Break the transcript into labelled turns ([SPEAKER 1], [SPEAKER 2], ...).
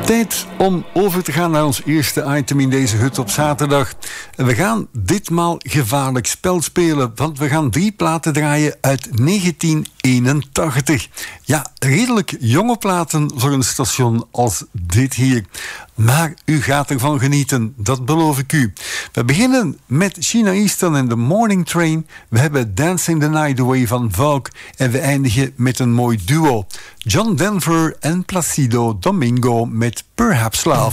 [SPEAKER 1] Tijd om over te gaan naar ons eerste item in deze hut op zaterdag. En we gaan ditmaal gevaarlijk spel spelen, want we gaan 3 platen draaien uit 1981. Ja, redelijk jonge platen voor een station als dit hier. Maar u gaat ervan genieten, dat beloof ik u. We beginnen met Sheena Easton en The Morning Train. We hebben Dancing the Night Away van Vogue. En we eindigen met een mooi duo. John Denver en Placido Domingo met Perhaps Love.